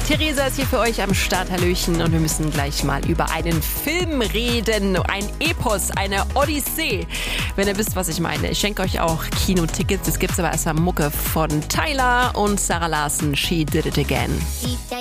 Theresa ist hier für euch am Start, hallöchen. Und wir müssen gleich mal über einen Film reden. Ein Epos, eine Odyssee. Wenn ihr wisst, was ich meine. Ich schenke euch auch Kinotickets. Es gibt aber erstmal Mucke von Tyler und Sarah Larsen. She Did It Again.